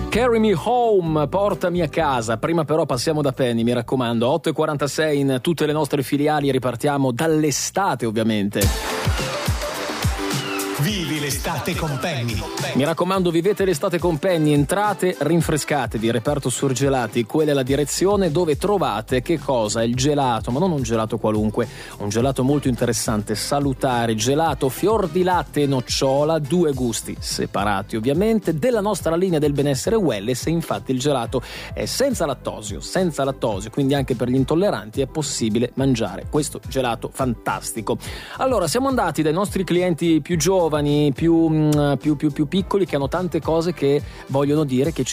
Carry me home, portami a casa. Prima però passiamo da Penny, mi raccomando. 8:46 in tutte le nostre filiali, ripartiamo dall'estate ovviamente. Vivi l'estate con Penny. Mi raccomando, vivete l'estate con Penny, entrate, rinfrescatevi, reparto surgelati, quella è la direzione dove trovate che cosa? Il gelato, ma non un gelato qualunque, un gelato molto interessante, salutare, gelato fior di latte e nocciola, 2 gusti separati ovviamente, della nostra linea del benessere wellness. E infatti il gelato è senza lattosio, quindi anche per gli intolleranti è possibile mangiare questo gelato fantastico. Allora, siamo andati dai nostri clienti più giovani, più piccoli, che hanno tante cose che vogliono dire, che